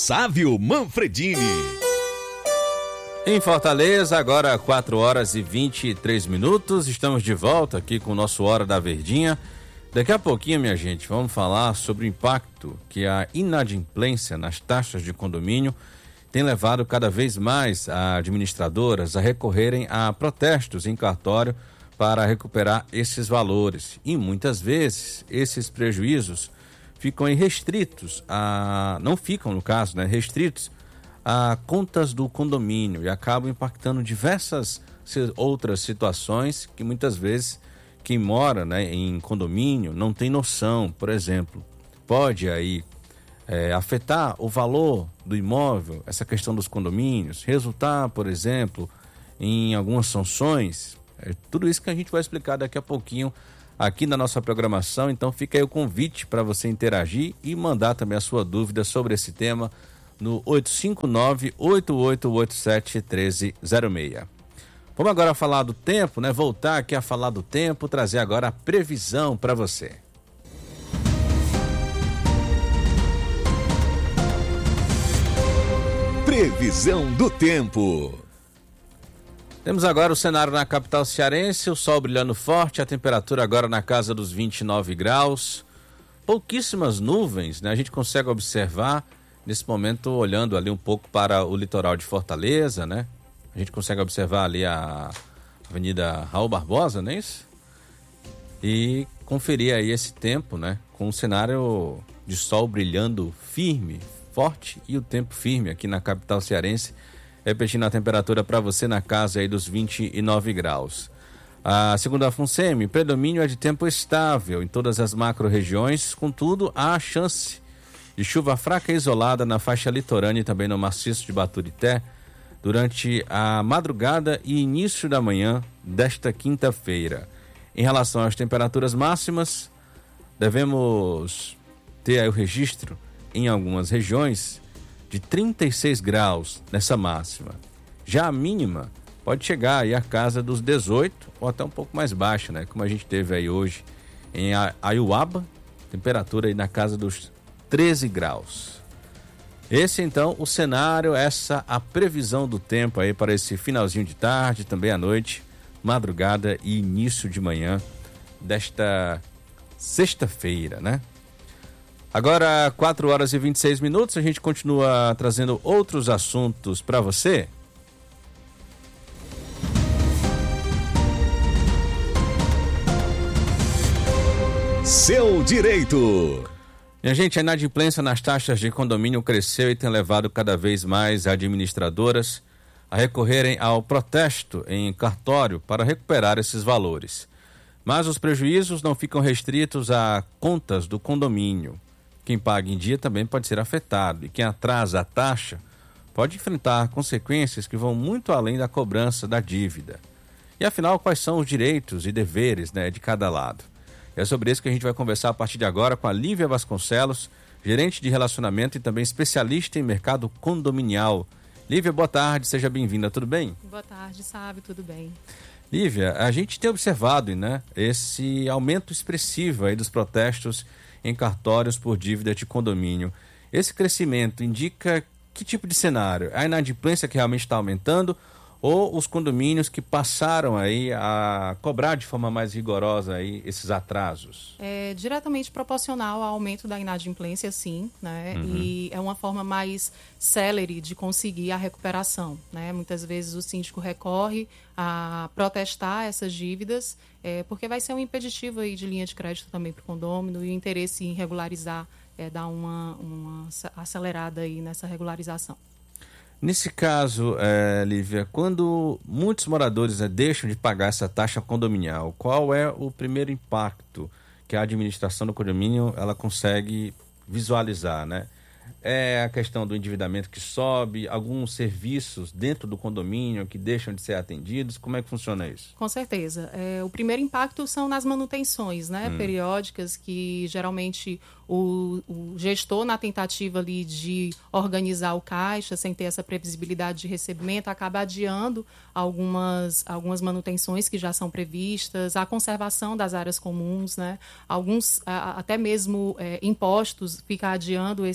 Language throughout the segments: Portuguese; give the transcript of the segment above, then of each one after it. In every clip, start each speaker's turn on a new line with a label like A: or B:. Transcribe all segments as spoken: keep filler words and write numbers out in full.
A: Sávio Manfredini.
B: Em Fortaleza, agora quatro horas e vinte e três minutos, estamos de volta aqui com o nosso Hora da Verdinha. Daqui a pouquinho, minha gente, vamos falar sobre o impacto que a inadimplência nas taxas de condomínio tem levado cada vez mais as administradoras a recorrerem a protestos em cartório para recuperar esses valores. E muitas vezes esses prejuízos ficam restritos a, não ficam no caso, né, restritos a contas do condomínio e acabam impactando diversas outras situações que muitas vezes quem mora, né, em condomínio não tem noção. Por exemplo, pode aí é, afetar o valor do imóvel, essa questão dos condomínios, resultar, por exemplo, em algumas sanções. É tudo isso que a gente vai explicar daqui a pouquinho aqui na nossa programação. Então fica aí o convite para você interagir e mandar também a sua dúvida sobre esse tema no oito cinco nove, oito oito oito sete, um três zero seis. Vamos agora falar do tempo, né? Voltar aqui a falar do tempo, trazer agora a previsão para você.
A: Previsão do tempo.
B: Temos agora o cenário na capital cearense, o sol brilhando forte, a temperatura agora na casa dos vinte e nove graus. Pouquíssimas nuvens, né? A gente consegue observar nesse momento, olhando ali um pouco para o litoral de Fortaleza, né? A gente consegue observar ali a Avenida Raul Barbosa, não é isso? E conferir aí esse tempo, né? Com o cenário de sol brilhando firme, forte e o tempo firme aqui na capital cearense. Repetindo a temperatura para você na casa aí dos vinte e nove graus. A segunda FUNSEMI, predomínio é de tempo estável em todas as macro-regiões, contudo, há chance de chuva fraca e isolada na faixa litorânea e também no maciço de Baturité durante a madrugada e início da manhã desta quinta-feira. Em relação às temperaturas máximas, devemos ter aí o registro em algumas regiões de trinta e seis graus nessa máxima. Já a mínima pode chegar aí à casa dos dezoito ou até um pouco mais baixa, né? Como a gente teve aí hoje em Aiuaba, temperatura aí na casa dos treze graus. Esse então o cenário, essa a previsão do tempo aí para esse finalzinho de tarde, também à noite, madrugada e início de manhã desta sexta-feira, né? Agora, quatro horas e vinte e seis minutos, a gente continua trazendo outros assuntos para você.
A: Seu direito.
B: Minha gente, a inadimplência nas taxas de condomínio cresceu e tem levado cada vez mais administradoras a recorrerem ao protesto em cartório para recuperar esses valores. Mas os prejuízos não ficam restritos a contas do condomínio. Quem paga em dia também pode ser afetado e quem atrasa a taxa pode enfrentar consequências que vão muito além da cobrança da dívida. E afinal, quais são os direitos e deveres, né, de cada lado? É sobre isso que a gente vai conversar a partir de agora com a Lívia Vasconcelos, gerente de relacionamento e também especialista em mercado condominial. Lívia, boa tarde, seja bem-vinda, tudo bem?
C: Boa tarde, Sábio, tudo bem.
B: Lívia, a gente tem observado, né, esse aumento expressivo aí dos protestos em cartórios por dívida de condomínio. Esse crescimento indica que tipo de cenário? A inadimplência que realmente está aumentando ou os condomínios que passaram aí a cobrar de forma mais rigorosa aí esses atrasos?
C: É diretamente proporcional ao aumento da inadimplência, sim, né? Uhum. E é uma forma mais célere de conseguir a recuperação, né? Muitas vezes o síndico recorre a protestar essas dívidas, é, porque vai ser um impeditivo aí de linha de crédito também para o condômino e o interesse em regularizar, é, dar uma, uma acelerada aí nessa regularização.
B: Nesse caso, é, Lívia, quando muitos moradores é, deixam de pagar essa taxa condominial, qual é o primeiro impacto que a administração do condomínio ela consegue visualizar, né? É a questão do endividamento que sobe, alguns serviços dentro do condomínio que deixam de ser atendidos, como é que funciona isso?
C: Com certeza. É, o primeiro impacto são nas manutenções, né, hum. periódicas, que geralmente o, o gestor, na tentativa ali de organizar o caixa, sem ter essa previsibilidade de recebimento, acaba adiando algumas, algumas manutenções que já são previstas, a conservação das áreas comuns, né, alguns, a, até mesmo é, impostos, fica adiando esse pagamento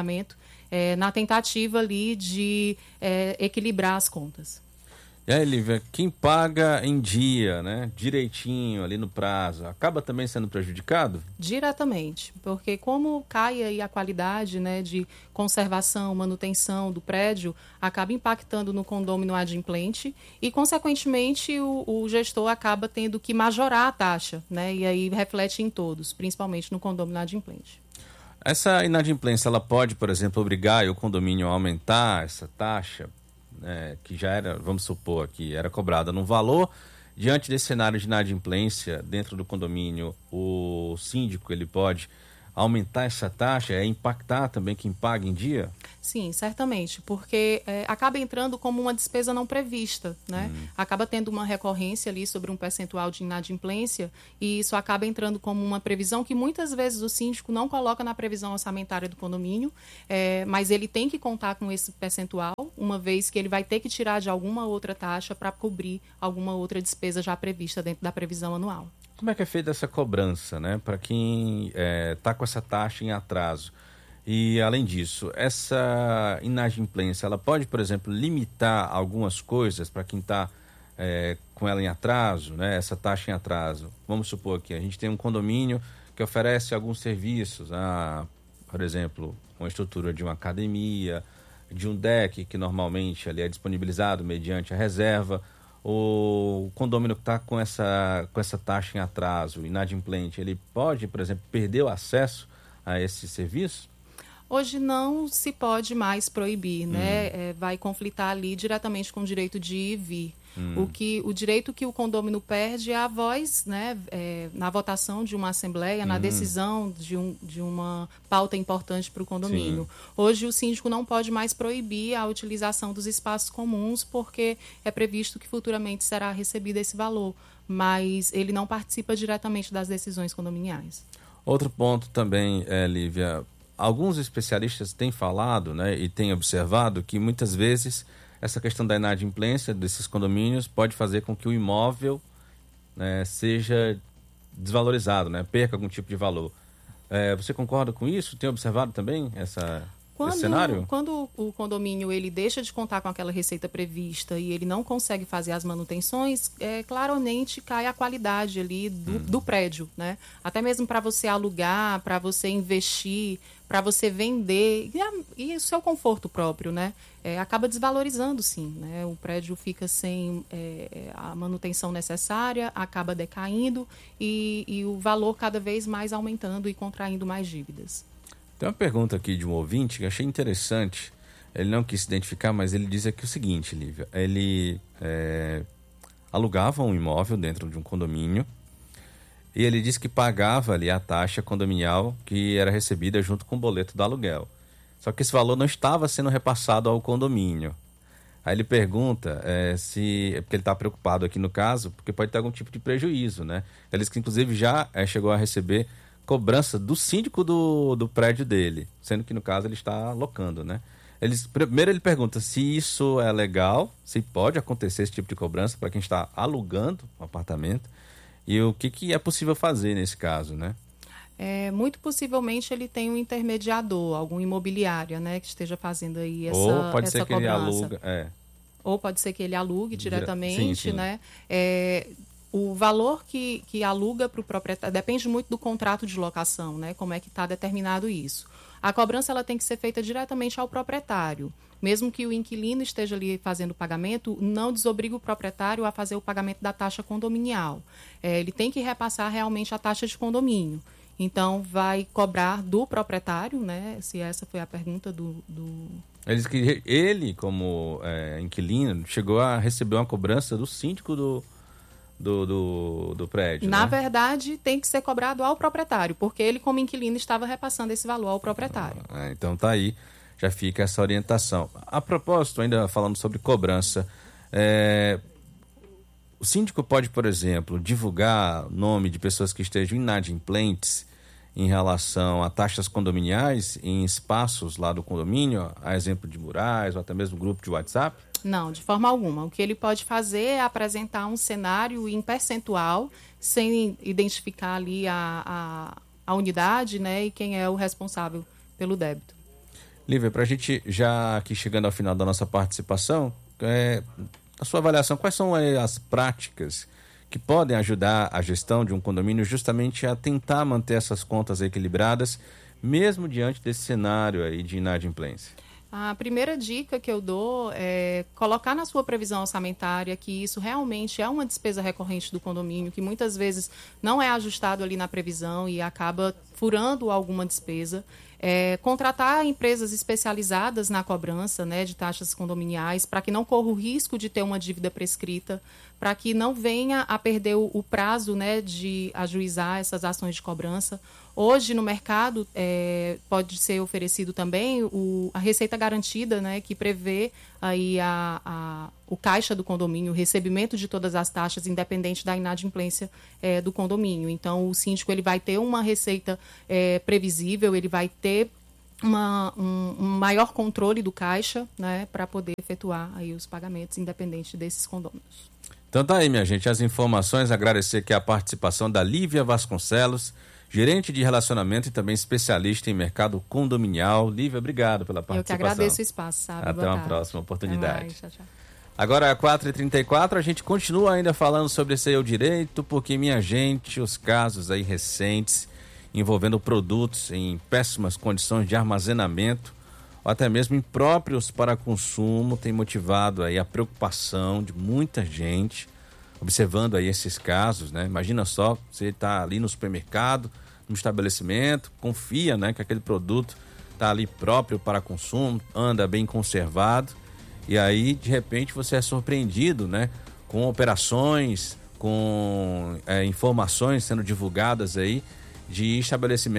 C: pagamento, é, na tentativa ali de é, equilibrar as contas.
B: E aí, Lívia, quem paga em dia, né, direitinho, ali no prazo, acaba também sendo prejudicado?
C: Diretamente, porque como cai aí a qualidade, né, de conservação, manutenção do prédio, acaba impactando no condômino adimplente e, consequentemente, o, o gestor acaba tendo que majorar a taxa, né, e aí reflete em todos, principalmente no condômino adimplente.
B: Essa inadimplência, ela pode, por exemplo, obrigar o condomínio a aumentar essa taxa? É, que já era, vamos supor, que era cobrada num valor, diante desse cenário de inadimplência dentro do condomínio, o síndico ele pode aumentar essa taxa, é impactar também quem paga em dia?
C: Sim, certamente, porque é, acaba entrando como uma despesa não prevista, né? Hum. Acaba tendo uma recorrência ali sobre um percentual de inadimplência e isso acaba entrando como uma previsão que muitas vezes o síndico não coloca na previsão orçamentária do condomínio, é, mas ele tem que contar com esse percentual, uma vez que ele vai ter que tirar de alguma outra taxa para cobrir alguma outra despesa já prevista dentro da previsão anual.
B: Como é que é feita essa cobrança, né, para quem está é, com essa taxa em atraso? E, além disso, essa inadimplência, ela pode, por exemplo, limitar algumas coisas para quem está é, com ela em atraso, né, essa taxa em atraso? Vamos supor que a gente tem um condomínio que oferece alguns serviços, a, por exemplo, uma estrutura de uma academia, de um deck que normalmente ali é disponibilizado mediante a reserva. O condomínio que está com essa, com essa taxa em atraso, inadimplente, ele pode, por exemplo, perder o acesso a esse serviço?
C: Hoje não se pode mais proibir, hum. né? É, vai conflitar ali diretamente com o direito de ir e vir. Hum. O, que, o direito que o condômino perde é a voz, né? É, na votação de uma assembleia, hum. na decisão de, um, de uma pauta importante para o condomínio. Sim. Hoje o síndico não pode mais proibir a utilização dos espaços comuns porque é previsto que futuramente será recebido esse valor, mas ele não participa diretamente das decisões condominiais.
B: Outro ponto também, é, Lívia, alguns especialistas têm falado, né, e têm observado que muitas vezes essa questão da inadimplência desses condomínios pode fazer com que o imóvel, né, seja desvalorizado, né, perca algum tipo de valor. É, você concorda com isso? Tem observado também essa,
C: quando,
B: esse cenário?
C: Quando o condomínio ele deixa de contar com aquela receita prevista e ele não consegue fazer as manutenções, é, claramente cai a qualidade ali do, hum. do prédio, né? Até mesmo para você alugar, para você investir, para você vender e, a, e o seu conforto próprio, né? É, acaba desvalorizando, sim, né? O prédio fica sem é, a manutenção necessária, acaba decaindo e, e o valor cada vez mais aumentando e contraindo mais dívidas.
B: Tem uma pergunta aqui de um ouvinte que eu achei interessante. Ele não quis se identificar, mas ele diz aqui o seguinte, Lívia. Ele é, alugava um imóvel dentro de um condomínio e ele disse que pagava ali a taxa condominial que era recebida junto com o boleto do aluguel. Só que esse valor não estava sendo repassado ao condomínio. Aí ele pergunta é, se... Porque ele está preocupado aqui no caso, porque pode ter algum tipo de prejuízo, né? Ele disse que inclusive já é, chegou a receber cobrança do síndico do, do prédio dele, sendo que no caso ele está locando, né? Ele, primeiro ele pergunta se isso é legal, se pode acontecer esse tipo de cobrança para quem está alugando um apartamento e o que, que é possível fazer nesse caso, né?
C: É, muito possivelmente ele tem um intermediador, algum imobiliário, né, que esteja fazendo aí essa cobrança.
B: Ou pode
C: essa
B: ser que
C: cobrança.
B: ele aluga, é.
C: Ou pode ser que ele alugue diretamente,
B: sim, sim.
C: né? É, o valor que, que aluga para o proprietário depende muito do contrato de locação, né? Como é que está determinado isso. A cobrança ela tem que ser feita diretamente ao proprietário. Mesmo que o inquilino esteja ali fazendo o pagamento, não desobriga o proprietário a fazer o pagamento da taxa condominial. É, ele tem que repassar realmente a taxa de condomínio. Então, vai cobrar do proprietário, né? Se essa foi a pergunta do... do...
B: Ele disse que ele, como é, inquilino, chegou a receber uma cobrança do síndico do, do, do, do prédio.
C: Na
B: né?
C: verdade, tem que ser cobrado ao proprietário, porque ele, como inquilino, estava repassando esse valor ao proprietário.
B: Ah, então, tá aí. Já fica essa orientação. A propósito, ainda falando sobre cobrança, é... o síndico pode, por exemplo, divulgar nome de pessoas que estejam inadimplentes em relação a taxas condominiais em espaços lá do condomínio, a exemplo de murais ou até mesmo grupo de WhatsApp?
C: Não, de forma alguma. O que ele pode fazer é apresentar um cenário em percentual, sem identificar ali a, a, a unidade, né, e quem é o responsável pelo débito.
B: Lívia, para a gente já aqui chegando ao final da nossa participação, é, a sua avaliação, quais são é, as práticas que podem ajudar a gestão de um condomínio justamente a tentar manter essas contas equilibradas, mesmo diante desse cenário aí de inadimplência?
C: A primeira dica que eu dou é colocar na sua previsão orçamentária que isso realmente é uma despesa recorrente do condomínio, que muitas vezes não é ajustado ali na previsão e acaba furando alguma despesa. É, contratar empresas especializadas na cobrança, né, de taxas condominiais, para que não corra o risco de ter uma dívida prescrita, para que não venha a perder o, o prazo, né, de ajuizar essas ações de cobrança. Hoje, no mercado, é, pode ser oferecido também o, a receita garantida, né, que prevê aí a, a, o caixa do condomínio, o recebimento de todas as taxas, independente da inadimplência é, do condomínio. Então, o síndico ele vai ter uma receita é, previsível, ele vai ter uma, um, um maior controle do caixa, né, para poder efetuar aí os pagamentos, independente desses condôminos.
B: Então tá aí, minha gente, as informações. Agradecer aqui a participação da Lívia Vasconcelos, gerente de relacionamento e também especialista em mercado condominial. Lívia, obrigado pela participação.
C: Eu que agradeço o espaço, sabe?
B: Até
C: Boa
B: uma
C: tarde.
B: próxima oportunidade.
C: Até mais. Tchau, tchau.
B: Agora, quatro e trinta e quatro, a gente continua ainda falando sobre esse aí o direito, porque, minha gente, os casos aí recentes envolvendo produtos em péssimas condições de armazenamento ou até mesmo impróprios para consumo tem motivado aí a preocupação de muita gente observando aí esses casos, né? Imagina só, você está ali no supermercado, no estabelecimento, confia, né, que aquele produto está ali próprio para consumo, anda bem conservado, e aí de repente você é surpreendido, né, com operações, com é, informações sendo divulgadas aí de estabelecimentos